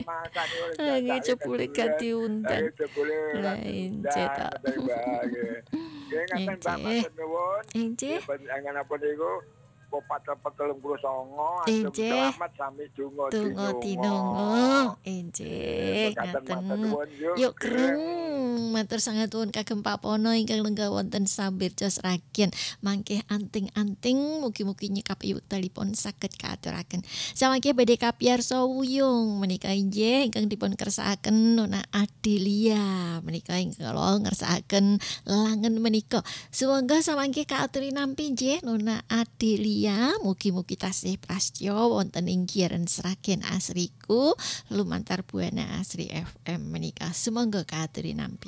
masak niku Nggih jajake jebule gak keduren. diundang. Ayo jebule ora Lah ince diundang tok. ngoten Mbak nggih. Nggih ngaten Mbak Ince. matur nuwun. Ince. Nggih panjenenganipun niku Bapak 39 antum Ince. selamat sami donga Tunggu dinonga. tinungo, Nggih ince mekaten matur ngaten. nuwun yuk Yuk gereng. kereng, matur sangat nuwun kagem Papono ingkang lenggah wonten Sambirja Sragen. Mangke anting-anting mugi-mugi nyekap ibu telepon saged kaaturaken. Samangke badhe kapiyarsa wuyung menika inggih ingkang dipun kersakaken Nona Adelia. Menika ingkang kula ngersakaken langen menika. Sumangga samangke kaaturi nampi nggih Nona Adelia, mugi-mugi tasih prastya wonten ing Gieren Sragen asriku lumantar Buana Asri FM menika. Sumangga kaaturi nampi.